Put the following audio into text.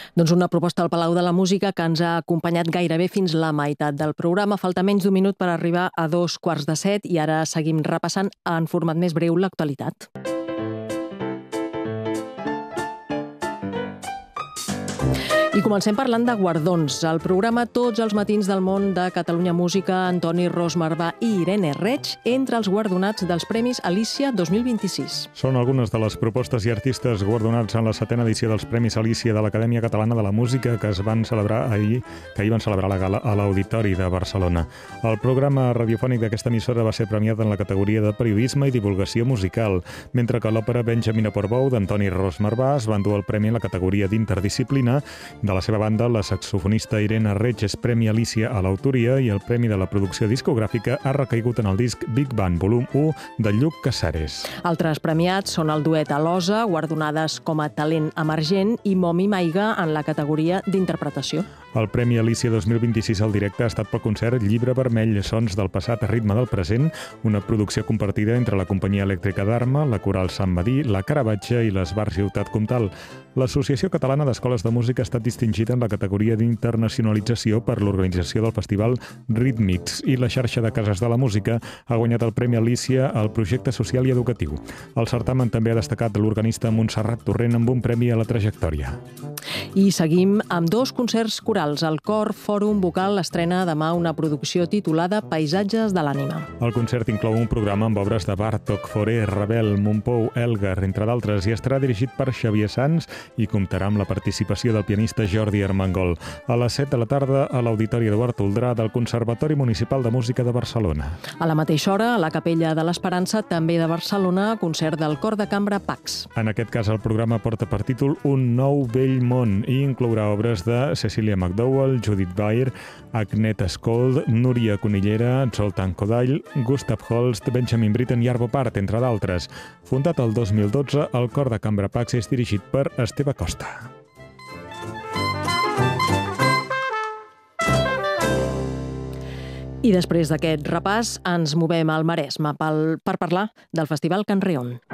Doncs una proposta al Palau de la Música que ens ha acompanyat gairebé fins la meitat del programa. Falta menys d'un minut per arribar a 7:15 i ara seguim repassant en format més breu l'actualitat. I comencem parlant de guardons. Al programa Tots els matins del món de Catalunya Música, Antoni Ros Marvà i Irene Reig, entre els guardonats dels Premis Alícia 2026. Són algunes de les propostes i artistes guardonats en la 7ª edició dels Premis Alícia de l'Acadèmia Catalana de la Música que van celebrar ahir la gala a l'Auditori de Barcelona. El programa radiofònic d'aquesta emissora va ser premiat en la categoria de periodisme i divulgació musical, mentre que l'òpera Benjamin a Portbou d'Antoni Ros Marvà es va endur el premi en la categoria d'interdisciplina. De la seva banda, la saxofonista Irene Reig és Premi Alícia a l'autoria i el Premi de la producció discogràfica ha recaigut en el disc Big Band Volum 1 de Lluc Casares. Altres premiats són el duet Alosa, guardonades com a talent emergent, i Momi Maiga en la categoria d'interpretació. El Premi Alícia 2026 al directe ha estat pel concert Llibre Vermell, Sons del passat a ritme del present, una producció compartida entre la Companyia Elèctrica d'Arma, la Coral Sant Madí, la Caravatxa i l'Esbar Ciutat Comtal. L'Associació Catalana d'Escoles de Música ha estat distingida en la categoria d'internacionalització per l'organització del festival Rhythmics i la xarxa de cases de la música ha guanyat el Premi Alícia al projecte social i educatiu. El certamen també ha destacat l'organista Montserrat Torrent amb un premi a la trajectòria. I seguim amb dos concerts corals. El Cor Fòrum Vocal estrena demà una producció titulada Paisatges de l'ànima. El concert inclou un programa amb obres de Bartók, Fauré, Ravel, Montpou, Elgar, entre d'altres, i estarà dirigit per Xavier Sans i comptarà amb la participació del pianista Jordi Armengol. A les 7 de la tarda, a l'Auditori Eduard Oldrà del Conservatori Municipal de Música de Barcelona. A la mateixa hora, a la Capella de l'Esperança, també de Barcelona, concert del Cor de Cambra Pax. En aquest cas, el programa porta per títol Un nou vell món i inclourà obres de Cecília McDowell, Judith Baer, Agneta Skold, Núria Conillera, Zoltán Kodály, Gustav Holst, Benjamin Britten i Arvo Part, entre d'altres. Fundat el 2012, el Cor de Cambra Pax és dirigit per Esteve Costa. I després d'aquest repàs ens movem al Maresme per parlar del Festival Can Reon.